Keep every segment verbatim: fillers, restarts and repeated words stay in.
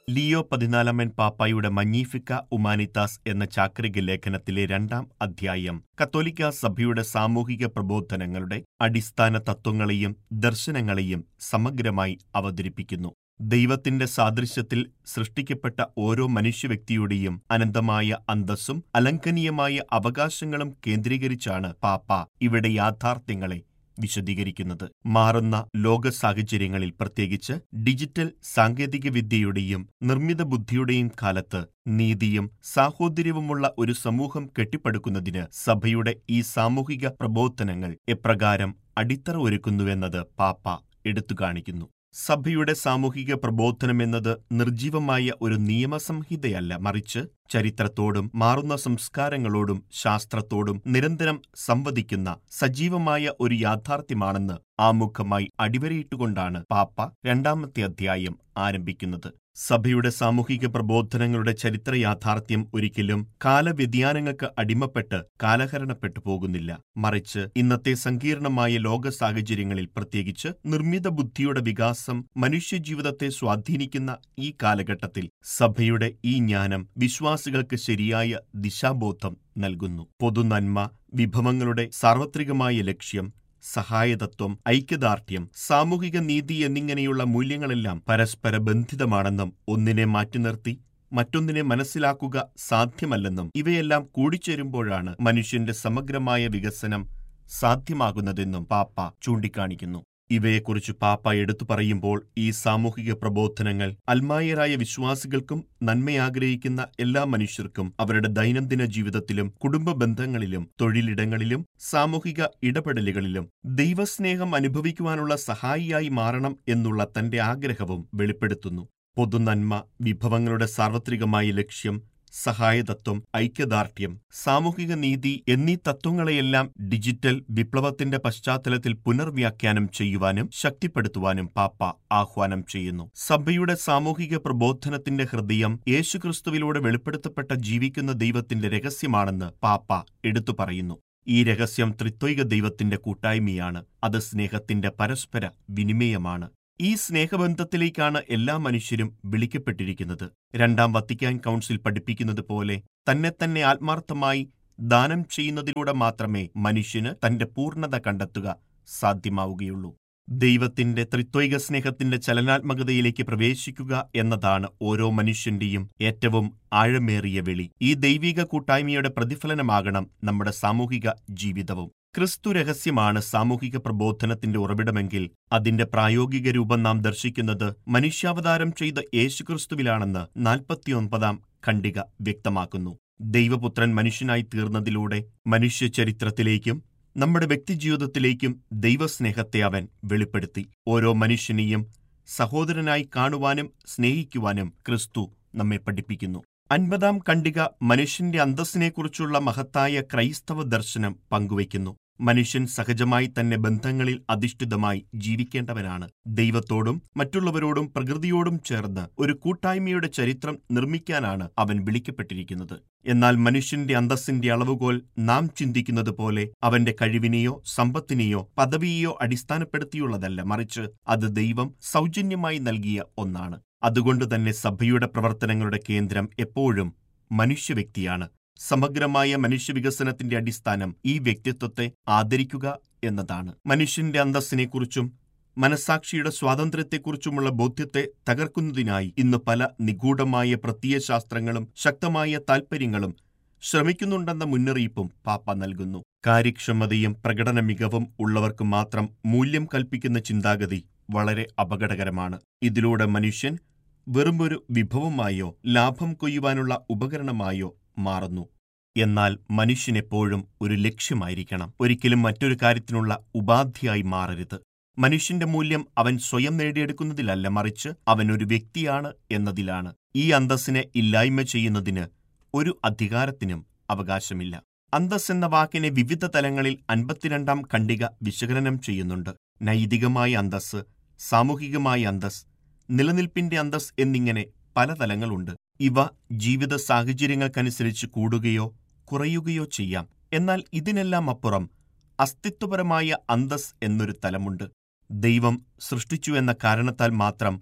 Leo പതിനാലാമൻ പാപ്പായുടെ മഗ്നിഫിക്ക ഉമാനിത്താസ് എന്ന ചാക്രിക ലേഖനത്തിലെ രണ്ടാം അധ്യായം കത്തോലിക്കാ സഭയുടെ സാമൂഹിക പ്രബോധനങ്ങളുടെ അടിസ്ഥാന തത്വങ്ങളെയും ദർശനങ്ങളെയും സമഗ്രമായി അവതരിപ്പിക്കുന്നു. ദൈവത്തിന്റെ സാദൃശ്യത്തിൽ സൃഷ്ടിക്കപ്പെട്ട ഓരോ മനുഷ്യവ്യക്തിയുടെയും അനന്തമായ അന്തസ്സും അലംഘനീയമായ അവകാശങ്ങളും കേന്ദ്രീകരിച്ചാണ് പാപ്പ ഇവിടെ യാഥാർത്ഥ്യങ്ങളെ വിശദീകരിക്കുന്നത്. മാറുന്ന ലോക സാഹചര്യങ്ങളിൽ, പ്രത്യേകിച്ച് ഡിജിറ്റൽ സാങ്കേതികവിദ്യയുടെയും നിർമ്മിത ബുദ്ധിയുടെയും കാലത്ത് നീതിയും സാഹോദര്യവുമുള്ള ഒരു സമൂഹം കെട്ടിപ്പടുക്കുന്നതിന് സഭയുടെ ഈ സാമൂഹിക പ്രബോധനങ്ങൾ എപ്രകാരം അടിത്തറ ഒരുക്കുന്നുവെന്നത് പാപ്പ എടുത്തുകാണിക്കുന്നു. സഭയുടെ സാമൂഹിക പ്രബോധനമെന്നത് നിർജ്ജീവമായ ഒരു നിയമസംഹിതയല്ല, മറിച്ച് ചരിത്രത്തോടും മാറുന്ന സംസ്കാരങ്ങളോടും ശാസ്ത്രത്തോടും നിരന്തരം സംവദിക്കുന്ന സജീവമായ ഒരു യാഥാർത്ഥ്യമാണെന്ന് ആമുഖമായി അടിവരയിട്ടുകൊണ്ടാണ് പാപ്പ രണ്ടാമത്തെ അധ്യായം ആരംഭിക്കുന്നത്. സഭയുടെ സാമൂഹിക പ്രബോധനങ്ങളുടെ ചരിത്ര യാഥാർത്ഥ്യം ഒരിക്കലും കാലവ്യതിയാനങ്ങൾക്ക് അടിമപ്പെട്ട് കാലഹരണപ്പെട്ടു പോകുന്നില്ല. മറിച്ച് ഇന്നത്തെ സങ്കീർണമായ ലോക സാഹചര്യങ്ങളിൽ, പ്രത്യേകിച്ച് നിർമ്മിത ബുദ്ധിയുടെ വികാസം മനുഷ്യജീവിതത്തെ സ്വാധീനിക്കുന്ന ഈ കാലഘട്ടത്തിൽ സഭയുടെ ഈ ജ്ഞാനം വിശ്വാസികൾക്ക് ശരിയായ ദിശാബോധം നൽകുന്നു. പൊതുനന്മ, വിഭവങ്ങളുടെ സാർവത്രികമായ ലക്ഷ്യം, സഹായതത്വം, ഐക്യദാർഢ്യം, സാമൂഹിക നീതി എന്നിങ്ങനെയുള്ള മൂല്യങ്ങളെല്ലാം പരസ്പര ബന്ധിതമാണെന്നും ഒന്നിനെ മാറ്റിനിർത്തി മറ്റൊന്നിനെ മനസ്സിലാക്കുക സാധ്യമല്ലെന്നും ഇവയെല്ലാം കൂടിച്ചേരുമ്പോഴാണ് മനുഷ്യന്റെ സമഗ്രമായ വികസനം സാധ്യമാകുന്നതെന്നും പാപ്പ ചൂണ്ടിക്കാണിക്കുന്നു. ഇവയെക്കുറിച്ച് പാപ്പ എടുത്തു പറയുമ്പോൾ ഈ സാമൂഹിക പ്രബോധനങ്ങൾ അൽമായരായ വിശ്വാസികൾക്കും നന്മയാഗ്രഹിക്കുന്ന എല്ലാ മനുഷ്യർക്കും അവരുടെ ദൈനംദിന ജീവിതത്തിലും കുടുംബ ബന്ധങ്ങളിലും തൊഴിലിടങ്ങളിലും സാമൂഹിക ഇടപെടലുകളിലും ദൈവസ്നേഹം അനുഭവിക്കുവാനുള്ള സഹായിയായി മാറണം എന്നുള്ള തന്റെ ആഗ്രഹവും വെളിപ്പെടുത്തുന്നു. പൊതുനന്മ, വിഭവങ്ങളുടെ സാർവത്രികമായ ലക്ഷ്യം, സഹായതത്വം, ഐക്യദാർഢ്യം, സാമൂഹിക നീതി എന്നീ തത്വങ്ങളെയെല്ലാം ഡിജിറ്റൽ വിപ്ലവത്തിന്റെ പശ്ചാത്തലത്തിൽ പുനർവ്യാഖ്യാനം ചെയ്യുവാനും ശക്തിപ്പെടുത്തുവാനും പാപ്പ ആഹ്വാനം ചെയ്യുന്നു. സഭയുടെ സാമൂഹിക പ്രബോധനത്തിന്റെ ഹൃദയം യേശുക്രിസ്തുവിലൂടെ വെളിപ്പെടുത്തപ്പെട്ട ജീവിക്കുന്ന ദൈവത്തിന്റെ രഹസ്യമാണെന്ന് പാപ്പ എടുത്തു പറയുന്നു. ഈ രഹസ്യം ത്രിത്വൈക ദൈവത്തിന്റെ കൂട്ടായ്മയാണ്. അത് സ്നേഹത്തിന്റെ പരസ്പര വിനിമയമാണ്. ഈ സ്നേഹബന്ധത്തിലേക്കാണ് എല്ലാ മനുഷ്യരും വിളിക്കപ്പെട്ടിരിക്കുന്നത്. രണ്ടാം വത്തിക്കാൻ കൗൺസിൽ പഠിപ്പിക്കുന്നത് പോലെ തന്നെത്തന്നെ ആത്മാർത്ഥമായി ദാനം ചെയ്യുന്നതിലൂടെ മാത്രമേ മനുഷ്യന് തന്റെ പൂർണ്ണത കണ്ടെത്തുക സാധ്യമാവുകയുള്ളൂ. ദൈവത്തിന്റെ ത്രിത്വൈക സ്നേഹത്തിന്റെ ചലനാത്മകതയിലേക്ക് പ്രവേശിക്കുക എന്നതാണ് ഓരോ മനുഷ്യന്റെയും ഏറ്റവും ആഴമേറിയ വിളി. ഈ ദൈവിക കൂട്ടായ്മയുടെ പ്രതിഫലനമാകണം നമ്മുടെ സാമൂഹിക ജീവിതവും. ക്രിസ്തു രഹസ്യമാണ് സാമൂഹിക പ്രബോധനത്തിന്റെ ഉറവിടമെങ്കിൽ അതിന്റെ പ്രായോഗിക രൂപം നാം ദർശിക്കുന്നത് മനുഷ്യാവതാരം ചെയ്ത യേശുക്രിസ്തുവിലാണെന്ന് നാൽപ്പത്തിയൊൻപതാം ഖണ്ഡിക വ്യക്തമാക്കുന്നു. ദൈവപുത്രൻ മനുഷ്യനായി തീർന്നതിലൂടെ മനുഷ്യ ചരിത്രത്തിലേക്കും നമ്മുടെ വ്യക്തിജീവിതത്തിലേക്കും ദൈവസ്നേഹത്തെ അവൻ വെളിപ്പെടുത്തി. ഓരോ മനുഷ്യനെയും സഹോദരനായി കാണുവാനും സ്നേഹിക്കുവാനും ക്രിസ്തു നമ്മെ പഠിപ്പിക്കുന്നു. അൻപതാം ഖണ്ഡിക മനുഷ്യന്റെ അന്തസ്സിനെക്കുറിച്ചുള്ള മഹത്തായ ക്രൈസ്തവ ദർശനം പങ്കുവയ്ക്കുന്നു. മനുഷ്യൻ സഹജമായി തന്നെ ബന്ധങ്ങളിൽ അധിഷ്ഠിതമായി ജീവിക്കേണ്ടവനാണ്. ദൈവത്തോടും മറ്റുള്ളവരോടും പ്രകൃതിയോടും ചേർന്ന് ഒരു കൂട്ടായ്മയുടെ ചരിത്രം നിർമ്മിക്കാനാണ് അവൻ വിളിക്കപ്പെട്ടിരിക്കുന്നത്. എന്നാൽ മനുഷ്യന്റെ അന്തസ്സിന്റെ അളവുകോൽ നാം ചിന്തിക്കുന്നത് പോലെ അവന്റെ കഴിവിനെയോ സമ്പത്തിനെയോ പദവിയെയോ അടിസ്ഥാനപ്പെടുത്തിയുള്ളതല്ല, മറിച്ച് അത് ദൈവം സൗജന്യമായി നൽകിയ ഒന്നാണ്. അതുകൊണ്ട് തന്നെ സഭയുടെ പ്രവർത്തനങ്ങളുടെ കേന്ദ്രം എപ്പോഴും മനുഷ്യവ്യക്തിയാണ്. സമഗ്രമായ മനുഷ്യവികസനത്തിന്റെ അടിസ്ഥാനം ഈ വ്യക്തിത്വത്തെ ആദരിക്കുക എന്നതാണ്. മനുഷ്യന്റെ അന്തസ്സിനെക്കുറിച്ചും മനസാക്ഷിയുടെ സ്വാതന്ത്ര്യത്തെക്കുറിച്ചുമുള്ള ബോധ്യത്തെ തകർക്കുന്നതിനായി ഇന്ന് പല നിഗൂഢമായ പ്രത്യയശാസ്ത്രങ്ങളും ശക്തമായ താൽപര്യങ്ങളും ശ്രമിക്കുന്നുണ്ടെന്ന മുന്നറിയിപ്പും പാപ്പ നൽകുന്നു. കാര്യക്ഷമതയും പ്രകടന മികവും ഉള്ളവർക്ക് മാത്രം മൂല്യം കൽപ്പിക്കുന്ന ചിന്താഗതി വളരെ അപകടകരമാണ്. ഇതിലൂടെ മനുഷ്യൻ വെറുമൊരു വിഭവമായോ ലാഭം കൊയ്യുവാനുള്ള ഉപകരണമായോ മാറുന്നു. എന്നാൽ മനുഷ്യനെപ്പോഴും ഒരു ലക്ഷ്യമായിരിക്കണം, ഒരിക്കലും മറ്റൊരു കാര്യത്തിനുള്ള ഉപാധിയായി മാറരുത്. മനുഷ്യന്റെ മൂല്യം അവൻ സ്വയം നേടിയെടുക്കുന്നതിലല്ല, മറിച്ച് അവൻ ഒരു വ്യക്തിയാണ് എന്നതിലാണ്. ഈ അന്തസ്സിനെ ഇല്ലായ്മ ചെയ്യുന്നതിന് ഒരു അധികാരത്തിനും അവകാശമില്ല. അന്തസ് എന്ന വാക്കിനെ വിവിധ തലങ്ങളിൽ അൻപത്തിരണ്ടാം ഖണ്ഡിക വിശകലനം ചെയ്യുന്നുണ്ട്. നൈതികമായ അന്തസ്, സാമൂഹികമായ അന്തസ്, നിലനിൽപ്പിന്റെ അന്തസ് എന്നിങ്ങനെ പല തലങ്ങളുണ്ട്. ഇവ ജീവിത സാഹചര്യങ്ങൾക്കനുസരിച്ച് കൂടുകയോ കുറയുകയോ ചെയ്യാം. എന്നാൽ ഇതിനെല്ലാം അപ്പുറം അസ്തിത്വപരമായ അന്തസ് എന്നൊരു തലമുണ്ട്. ദൈവം സൃഷ്ടിച്ചു എന്ന കാരണത്താൽ മാത്രം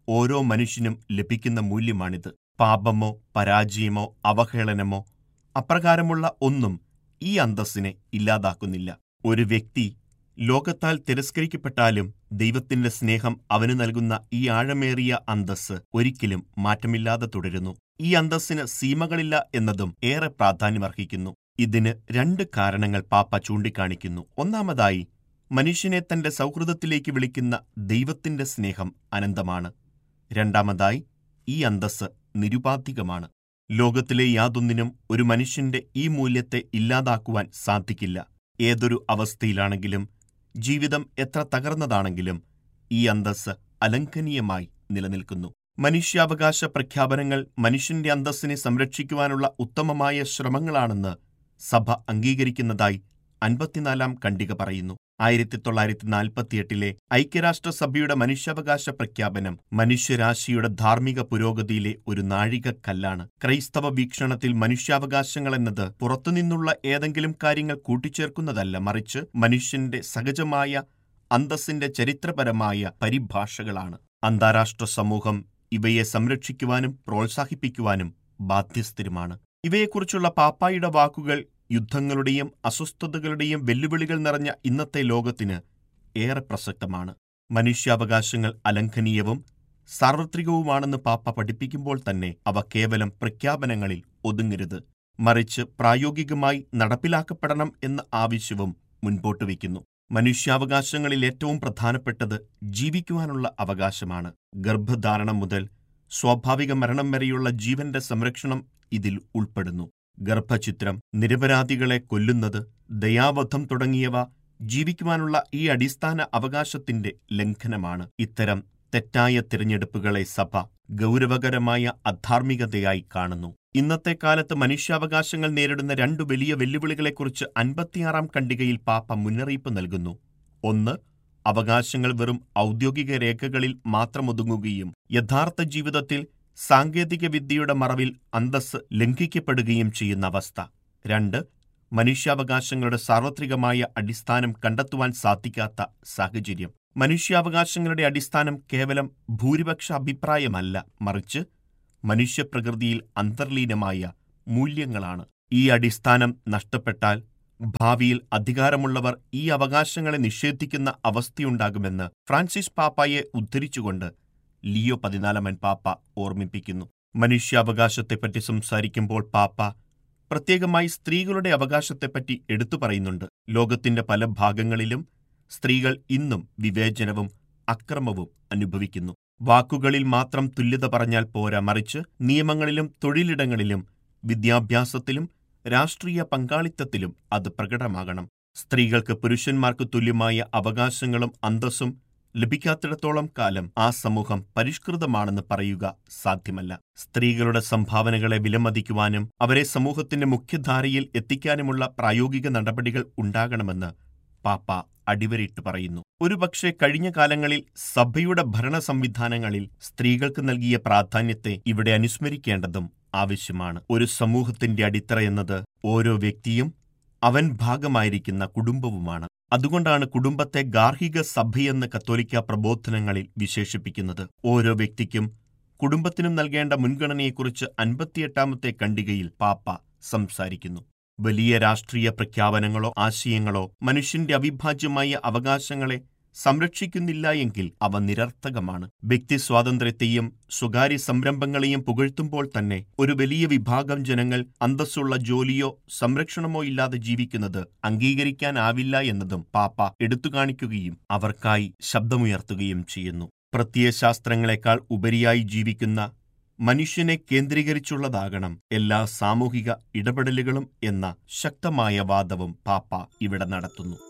ഓരോ മനുഷ്യനും ലഭിക്കുന്ന മൂല്യമാണിത്. പാപമോ പരാജയമോ അവഹേളനമോ അപ്രകാരമുള്ള ഒന്നും ഈ അന്തസ്സിനെ ഇല്ലാതാക്കുന്നില്ല. ഒരു വ്യക്തി ലോകത്താൽ തിരസ്കരിക്കപ്പെട്ടാലും ദൈവത്തിന്റെ സ്നേഹം അവന് നൽകുന്ന ഈ ആഴമേറിയ അന്തസ്സ് ഒരിക്കലും മാറ്റമില്ലാതെ തുടരുന്നു. ഈ അന്തസ്സിന് സീമകളില്ല എന്നതും ഏറെ പ്രാധാന്യമർഹിക്കുന്നു. ഇതിന് രണ്ട് കാരണങ്ങൾ പാപ്പ ചൂണ്ടിക്കാണിക്കുന്നു. ഒന്നാമതായി, മനുഷ്യനെ തന്റെ സൗഹൃദത്തിലേക്ക് വിളിക്കുന്ന ദൈവത്തിന്റെ സ്നേഹം അനന്തമാണ്. രണ്ടാമതായി, ഈ അന്തസ്സ് നിരുപാധികമാണ്. ലോകത്തിലെ യാതൊന്നിനും ഒരു മനുഷ്യന്റെ ഈ മൂല്യത്തെ ഇല്ലാതാക്കുവാൻ സാധിക്കില്ല. ഏതൊരു അവസ്ഥയിലാണെങ്കിലും, ജീവിതം എത്ര തകർന്നതാണെങ്കിലും ഈ അന്തസ്സ് അലംഘനീയമായി നിലനിൽക്കുന്നു. മനുഷ്യാവകാശ പ്രഖ്യാപനങ്ങൾ മനുഷ്യന്റെ അന്തസ്സിനെ സംരക്ഷിക്കുവാനുള്ള ഉത്തമമായ ശ്രമങ്ങളാണെന്ന് സഭ അംഗീകരിക്കുന്നതായി അൻപത്തിനാലാം ഖണ്ഡിക പറയുന്നു. ആയിരത്തി തൊള്ളായിരത്തി നാൽപ്പത്തിയെട്ടിലെ ഐക്യരാഷ്ട്രസഭയുടെ മനുഷ്യാവകാശ പ്രഖ്യാപനം മനുഷ്യരാശിയുടെ ധാർമ്മിക പുരോഗതിയിലെ ഒരു നാഴികക്കല്ലാണ്. ക്രൈസ്തവ വീക്ഷണത്തിൽ മനുഷ്യാവകാശങ്ങൾ എന്നത് പുറത്തുനിന്നുള്ള ഏതെങ്കിലും കാര്യങ്ങൾ കൂട്ടിച്ചേർക്കുന്നതല്ല, മറിച്ച് മനുഷ്യന്റെ സഹജമായ അന്തസ്സിന്റെ ചരിത്രപരമായ പരിഭാഷകളാണ്. അന്താരാഷ്ട്ര സമൂഹം ഇവയെ സംരക്ഷിക്കുവാനും പ്രോത്സാഹിപ്പിക്കുവാനും ബാധ്യസ്ഥരുമാണ്. ഇവയെക്കുറിച്ചുള്ള പാപ്പായുടെ വാക്കുകൾ യുദ്ധങ്ങളുടെയും അസ്വസ്ഥതകളുടെയും വെല്ലുവിളികൾ നിറഞ്ഞ ഇന്നത്തെ ലോകത്തിന് ഏറെ പ്രസക്തമാണ്. മനുഷ്യാവകാശങ്ങൾ അലംഘനീയവും സാർവത്രികവുമാണെന്ന് പാപ്പ പഠിപ്പിക്കുമ്പോൾ തന്നെ അവ കേവലം പ്രഖ്യാപനങ്ങളിൽ ഒതുങ്ങരുത്, മറിച്ച് പ്രായോഗികമായി നടപ്പിലാക്കപ്പെടണം എന്ന ആവശ്യവും മുൻപോട്ട് വയ്ക്കുന്നു. മനുഷ്യാവകാശങ്ങളിൽ ഏറ്റവും പ്രധാനപ്പെട്ടത് ജീവിക്കുവാനുള്ള അവകാശമാണ്. ഗർഭധാരണം മുതൽ സ്വാഭാവിക മരണം വരെയുള്ള ജീവന്റെ സംരക്ഷണം ഇതിൽ ഉൾപ്പെടുന്നു. ഗർഭഛിദ്രം, നിരപരാധികളെ കൊല്ലുന്നത്, ദയാവധം തുടങ്ങിയവ ജീവിക്കുവാനുള്ള ഈ അടിസ്ഥാന അവകാശത്തിന്റെ ലംഘനമാണ്. ഇത്തരം തെറ്റായ തിരഞ്ഞെടുപ്പുകളെ സഭ ഗൗരവകരമായ അധാർമികതയായി കാണുന്നു. ഇന്നത്തെ കാലത്ത് മനുഷ്യാവകാശങ്ങൾ നേരിടുന്ന രണ്ടു വലിയ വെല്ലുവിളികളെക്കുറിച്ച് അൻപത്തിയാറാം ഖണ്ഡികയിൽ പാപ്പ മുന്നറിയിപ്പ് നൽകുന്നു. ഒന്ന്, അവകാശങ്ങൾ വെറും ഔദ്യോഗിക രേഖകളിൽ മാത്രമൊതുങ്ങുകയും യഥാർത്ഥ ജീവിതത്തിൽ സാങ്കേതിക വിദ്യയുടെ മറവിൽ അന്തസ്സ് ലംഘിക്കപ്പെടുകയും ചെയ്യുന്ന അവസ്ഥ. രണ്ട്, മനുഷ്യാവകാശങ്ങളുടെ സാർവത്രികമായ അടിസ്ഥാനം കണ്ടെത്തുവാൻ സാധിക്കാത്ത സാഹചര്യം. മനുഷ്യാവകാശങ്ങളുടെ അടിസ്ഥാനം കേവലം ഭൂരിപക്ഷ അഭിപ്രായമല്ല, മറിച്ച് മനുഷ്യപ്രകൃതിയിൽ അന്തർലീനമായ മൂല്യങ്ങളാണ്. ഈ അടിസ്ഥാനം നഷ്ടപ്പെട്ടാൽ ഭാവിയിൽ അധികാരമുള്ളവർ ഈ അവകാശങ്ങളെ നിഷേധിക്കുന്ന അവസ്ഥയുണ്ടാകുമെന്ന് ഫ്രാൻസിസ് പാപ്പായെ ഉദ്ധരിച്ചുകൊണ്ട് ലിയോ പതിനാലാമൻ പാപ്പ ഓർമ്മിപ്പിക്കുന്നു. മനുഷ്യാവകാശത്തെപ്പറ്റി സംസാരിക്കുമ്പോൾ പാപ്പ പ്രത്യേകമായി സ്ത്രീകളുടെ അവകാശത്തെപ്പറ്റി എടുത്തു പറയുന്നുണ്ട്. ലോകത്തിന്റെ പല ഭാഗങ്ങളിലും സ്ത്രീകൾ ഇന്നും വിവേചനവും അക്രമവും അനുഭവിക്കുന്നു. വാക്കുകളിൽ മാത്രം തുല്യത പറഞ്ഞാൽ പോരാ, മറിച്ച് നിയമങ്ങളിലും തൊഴിലിടങ്ങളിലും വിദ്യാഭ്യാസത്തിലും രാഷ്ട്രീയ പങ്കാളിത്തത്തിലും അത് പ്രകടമാകണം. സ്ത്രീകൾക്ക് പുരുഷന്മാർക്ക് തുല്യമായ അവകാശങ്ങളും അന്തസ്സും ലഭിക്കാത്തിടത്തോളം കാലം ആ സമൂഹം പരിഷ്കൃതമാണെന്ന് പറയുക സാധ്യമല്ല. സ്ത്രീകളുടെ സംഭാവനകളെ വിലമതിക്കുവാനും അവരെ സമൂഹത്തിന്റെ മുഖ്യധാരയിൽ എത്തിക്കാനുമുള്ള പ്രായോഗിക നടപടികൾ ഉണ്ടാകണമെന്ന് പാപ്പ അടിവരയിട്ട് പറയുന്നു. ഒരുപക്ഷെ കഴിഞ്ഞ കാലങ്ങളിൽ സഭയുടെ ഭരണ സംവിധാനങ്ങളിൽ സ്ത്രീകൾക്ക് നൽകിയ പ്രാധാന്യത്തെ ഇവിടെ അനുസ്മരിക്കേണ്ടതും ആവശ്യമാണ്. ഒരു സമൂഹത്തിന്റെ അടിത്തറ എന്നത് ഓരോ വ്യക്തിയും അവൻ ഭാഗമായിരിക്കുന്ന കുടുംബവുമാണ്. അതുകൊണ്ടാണ് കുടുംബത്തെ ഗാർഹിക സഭയെന്ന് കത്തോലിക്ക പ്രബോധനങ്ങളിൽ വിശേഷിപ്പിക്കുന്നത്. ഓരോ വ്യക്തിക്കും കുടുംബത്തിനും നൽകേണ്ട മുൻഗണനയെക്കുറിച്ച് അൻപത്തിയെട്ടാമത്തെ ഖണ്ഡികയിൽ പാപ്പ സംസാരിക്കുന്നു. വലിയ രാഷ്ട്രീയ പ്രഖ്യാപനങ്ങളോ ആശയങ്ങളോ മനുഷ്യന്റെ അവിഭാജ്യമായ അവകാശങ്ങളെ സംരക്ഷിക്കുന്നില്ല എങ്കിൽ അവ നിരർത്ഥകമാണ്. വ്യക്തി സ്വാതന്ത്ര്യത്തെയും സ്വകാര്യ സംരംഭങ്ങളെയും പുകഴ്ത്തുമ്പോൾ തന്നെ ഒരു വലിയ വിഭാഗം ജനങ്ങൾ അന്തസ്സുള്ള ജോലിയോ സംരക്ഷണമോ ഇല്ലാതെ ജീവിക്കുന്നത് അംഗീകരിക്കാനാവില്ല എന്നതും പാപ്പ എടുത്തുകാണിക്കുകയും അവർക്കായി ശബ്ദമുയർത്തുകയും ചെയ്യുന്നു. പ്രത്യയശാസ്ത്രങ്ങളെക്കാൾ ഉപരിയായി ജീവിക്കുന്ന മനുഷ്യനെ കേന്ദ്രീകരിച്ചുള്ളതാകണം എല്ലാ സാമൂഹിക ഇടപെടലുകളും എന്ന ശക്തമായ വാദവും പാപ്പ ഇവിടെ നടത്തുന്നു.